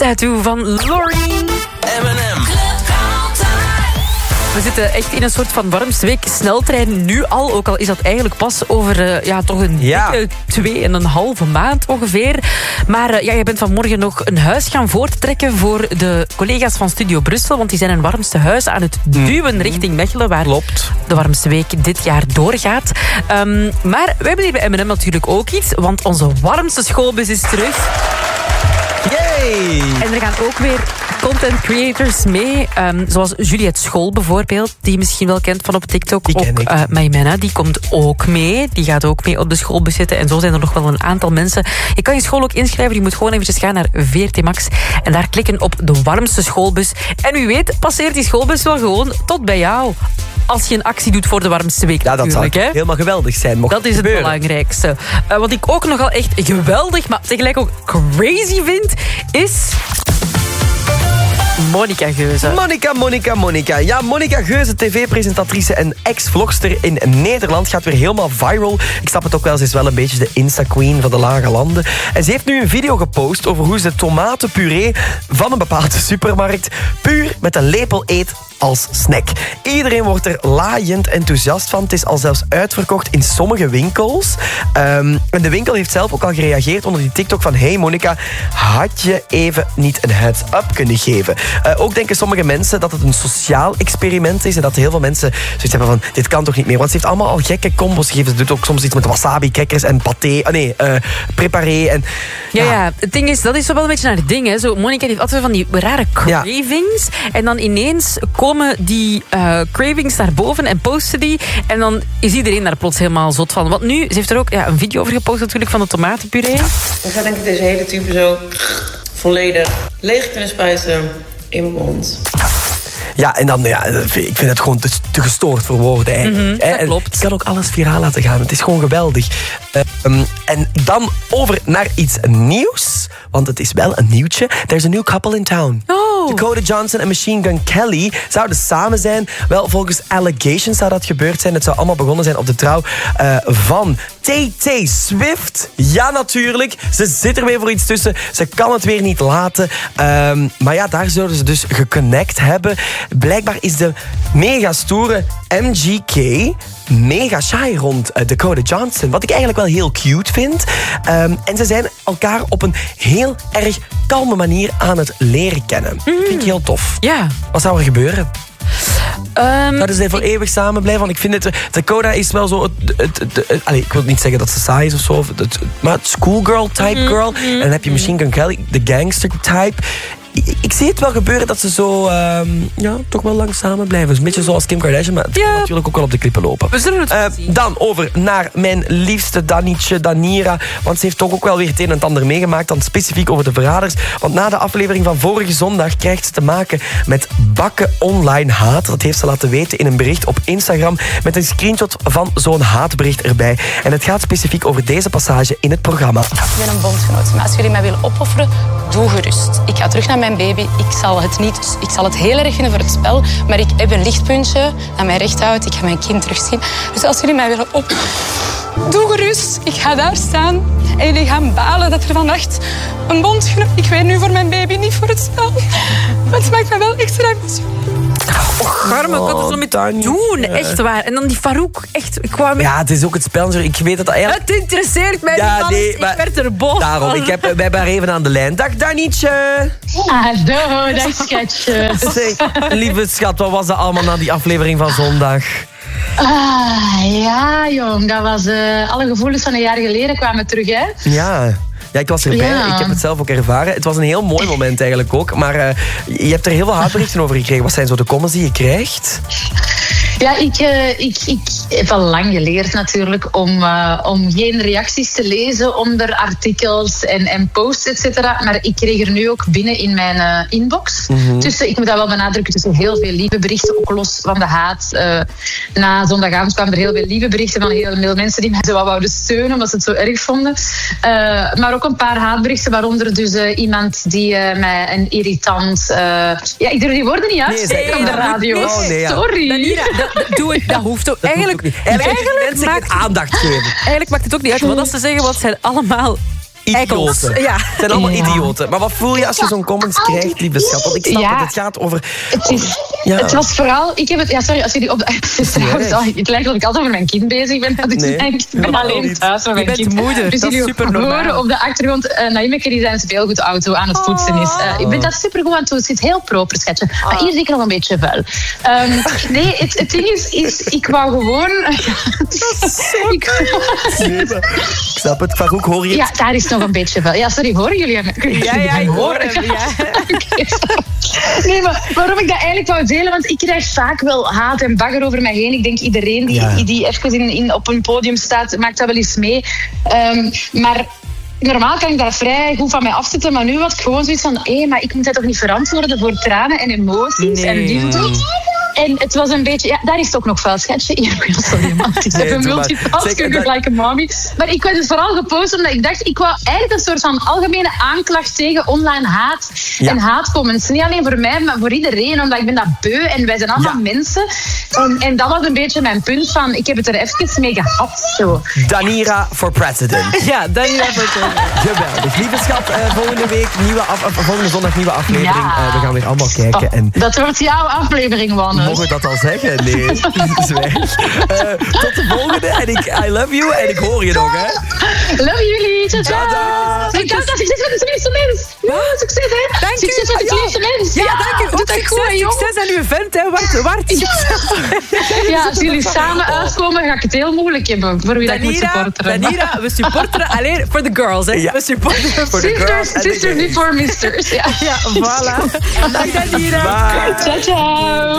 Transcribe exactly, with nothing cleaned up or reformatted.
Tattoo van Loreen. M en M. We zitten echt in een soort van warmste week sneltrein nu al. Ook al is dat eigenlijk pas over uh, ja, toch een ja. dikke twee en een halve maand ongeveer. Maar uh, ja, je bent vanmorgen nog een huis gaan voorttrekken voor de collega's van Studio Brussel. Want die zijn een warmste huis aan het duwen richting Mechelen. Waar Klopt. de warmste week dit jaar doorgaat. Um, maar we hebben hier bij M en M natuurlijk ook iets. Want onze warmste schoolbus is terug. Yay! En er gaan ook weer content creators mee. Um, zoals Juliette School bijvoorbeeld, die je misschien wel kent van op TikTok. Die ken ook ik. uh, Maimena, die komt ook mee. Die gaat ook mee op de schoolbus zitten. En zo zijn er nog wel een aantal mensen. Je kan je school ook inschrijven. Je moet gewoon eventjes gaan naar V R T Max. En daar klikken op de warmste schoolbus. En wie weet, passeert die schoolbus wel gewoon tot bij jou. Als je een actie doet voor de warmste week. Ja, dat zou hè? helemaal geweldig zijn. Mocht Dat is het gebeuren. belangrijkste. Uh, wat ik ook nogal echt geweldig, maar tegelijk ook crazy vind, is Monica Geuze. Monica, Monica, Monica. Ja, Monica Geuze, tv-presentatrice en ex-vlogster in Nederland, gaat weer helemaal viral. Ik snap het ook wel, ze is wel een beetje de Insta-queen van de lage landen. En ze heeft nu een video gepost over hoe ze tomatenpuree van een bepaalde supermarkt puur met een lepel eet als snack. Iedereen wordt er laaiend enthousiast van. Het is al zelfs uitverkocht in sommige winkels. Um, en de winkel heeft zelf ook al gereageerd onder die TikTok van: hey Monica, had je even niet een heads-up kunnen geven? Uh, ook denken sommige mensen dat het een sociaal experiment is en dat heel veel mensen zoiets hebben van: dit kan toch niet meer? Want ze heeft allemaal al gekke combos gegeven. Ze doet ook soms iets met wasabi-crackers en paté. Ah nee, uh, preparé. En, ja, ja. ja, het ding is, dat is wel een beetje naar het ding. Hè. Zo, Monica heeft altijd van die rare cravings. Ja. En dan ineens komen die uh, cravings naar boven en posten die. En dan is iedereen daar plots helemaal zot van. Want nu, ze heeft er ook ja, een video over gepost natuurlijk van de tomatenpuree. Dan ga denk ik deze hele tube zo volledig leeg kunnen spuiten in mijn mond. Ja, en dan, ja, ik vind het gewoon te, te gestoord voor woorden eigenlijk. Mm-hmm, dat klopt. Ik kan ook alles viraal laten gaan. Het is gewoon geweldig. Um, en dan over naar iets nieuws. Want het is wel een nieuwtje. There's a new couple in town. Oh. Dakota Johnson en Machine Gun Kelly zouden samen zijn. Wel, volgens allegations zou dat gebeurd zijn. Het zou allemaal begonnen zijn op de trouw uh, van T T Swift. Ja, natuurlijk. Ze zit er weer voor iets tussen. Ze kan het weer niet laten. Um, maar ja, daar zouden ze dus geconnect hebben. Blijkbaar is de mega stoere M G K mega shy rond uh, Dakota Johnson. Wat ik eigenlijk wel heel cute vind. Um, en ze zijn elkaar op een heel erg kalme manier aan het leren kennen. Mm. Vind ik heel tof. Ja. Wat zou er gebeuren? Um, Zouden ze voor ik... eeuwig samen blijven? Want ik vind het... Dakota is wel zo... Het, het, het, het, allez, ik wil niet zeggen dat ze saai is of zo. Het, maar het schoolgirl type mm-hmm. girl. En dan heb je Machine Gun Kelly, de gangster type. Ik, ik zie het wel gebeuren dat ze zo... Um, ja, toch wel lang samen blijven. Dus een beetje zoals Kim Kardashian. Maar het ja. kan natuurlijk ook wel op de klippen lopen. We zullen het uh, zien. Dan over naar mijn liefste Danietje, Danira. Want ze heeft toch ook wel weer het een en het ander meegemaakt. Dan specifiek over de verraders. Want na de aflevering van vorige zondag krijgt ze te maken met bakken online haat. Dat heeft ze laten weten in een bericht op Instagram. Met een screenshot van zo'n haatbericht erbij. En het gaat specifiek over deze passage in het programma. Ik ben een bondgenoot. Maar als jullie mij willen opofferen, doe gerust. Ik ga terug naar mijn baby. Ik zal het niet... Ik zal het heel erg vinden voor het spel. Maar ik heb een lichtpuntje dat mij recht houdt. Ik ga mijn kind terugzien. Dus als jullie mij willen op... Doe gerust. Ik ga daar staan. En jullie gaan balen dat er vannacht een bondgenoot... Ik weet nu voor mijn baby, niet voor het spel. Maar het maakt me wel extra emotioneel. Och, Garme, ik had er zo mee te doen. Echt waar. En dan die Farouk. Echt, ik kwam... Ja, het is ook het spel. Ik weet dat eigenlijk... Het interesseert mij ja, niet nee, alles. Ik werd er boos. Daarom, ik heb, we hebben haar even aan de lijn. Dag Danietje. Hallo, dag schatje. Zeg, lieve schat, wat was dat allemaal na die aflevering van zondag? Ah, ja, jong. Dat was... Uh, alle gevoelens van een jaar geleden kwamen terug, hè? Ja... Ja, ik was erbij. Ja. Ik heb het zelf ook ervaren. Het was een heel mooi moment eigenlijk ook. Maar uh, je hebt er heel veel haatberichten over gekregen. Wat zijn zo de comments die je krijgt? Ja, ik, uh, ik, ik heb al lang geleerd natuurlijk om, uh, om geen reacties te lezen onder artikels en, en posts, et cetera. Maar ik kreeg er nu ook binnen in mijn uh, inbox. Mm-hmm. Tussen, ik moet dat wel benadrukken, tussen heel veel lieve berichten, ook los van de haat. Uh, na zondagavond kwamen er heel veel lieve berichten van heel veel mensen die mij zo wat wouden steunen, omdat ze het zo erg vonden. Uh, maar ook een paar haatberichten, waaronder dus uh, iemand die uh, mij een irritant... Uh, ja, ik durf die woorden niet uitspreken nee, op de radio. Nee, oh, nee, ja. Sorry. Danira, dat, dat, doe het, dat hoeft ook. Dat Eigenlijk, hoeft ook eigenlijk, eigenlijk mensen geen aandacht geven. Eigenlijk maakt het ook niet uit wat ze zeggen, want het zijn allemaal idioten. Ja. Het zijn allemaal Ja. idioten. Maar wat voel je als je zo'n comments krijgt, lieve schat? Want ik snap Ja. dat het gaat over... Het, is, Ja. het was vooral... Ik heb het, ja, sorry, als jullie op de... Trouwens, erg. het lijkt dat ik altijd over mijn kind bezig ben. Dus Nee, ik ben helemaal alleen niet. thuis met mijn Je bent kind. moeder, Dus dat is jullie supernormaal. horen op de achtergrond uh, Naimeke die zijn speelgoedauto aan het poetsen is. Uh, ik ben dat supergoed aan het doen. Het zit heel proper, schatje. Maar hier zeker nog een beetje vuil. Um, nee, het, het ding is, is, ik wou gewoon... ik, Nee, maar ik snap het. Farouk, hoor je ja, het? daar is nog een beetje vuil. Ja, sorry, horen jullie hem? Ja, ja, ik hoor hem. Ja. Nee, maar waarom ik dat eigenlijk wou delen, want ik krijg vaak wel haat en bagger over mij heen. Ik denk iedereen die, Ja. die even in, in, op een podium staat, maakt dat wel eens mee. Um, maar normaal kan ik daar vrij goed van mij afzetten, maar nu was ik gewoon zoiets van, hé, maar ik moet dat toch niet verantwoorden voor tranen en emoties Nee. en liefde. En het was een beetje... Ja, daar is het ook nog vuil, schatje. Ja, sorry, man. Ik Nee, heb een doe maar. multitasker Zeg, dat- like a mommy. Maar ik had het vooral gepost omdat ik dacht... Ik wou eigenlijk een soort van algemene aanklacht tegen online haat Ja. en haatcomments. Niet alleen voor mij, maar voor iedereen. Omdat ik ben dat beu en wij zijn allemaal Ja. mensen. En, en dat was een beetje mijn punt van... Ik heb het er even mee gehad, zo. Danira for president. Ja, dat is het. Geweldig. Lieve schat, eh, volgende week, nieuwe af, af- volgende zondag nieuwe aflevering. Ja. Eh, we gaan weer allemaal kijken. En Dat wordt jouw aflevering, Wannes. mogen we dat al zeggen? Nee, zwijg. Eh, tot de volgende. En ik, I love you. En ik hoor je nog, hè. Love jullie. Ciao, ciao. Tada. Succes met het liefste mens. Ja, succes, hè. Dank u. Succes met het Ja. liefste mens. Ja, dank u. Doe Ook dat goed, hè, succes, jong. succes aan uw vent, hè. Wart, Wart. Ja, als jullie samen uitkomen, ga ik het heel moeilijk hebben voor wie dat ik moet Danira, supporteren. Danira, we supporteren alleen voor de girls, hè. Ja. We supporteren voor de de Sisters, girls en de sisters gays. niet voor misters. Ja. Ja, voilà. Dag Danira. Bye. Ciao, ciao.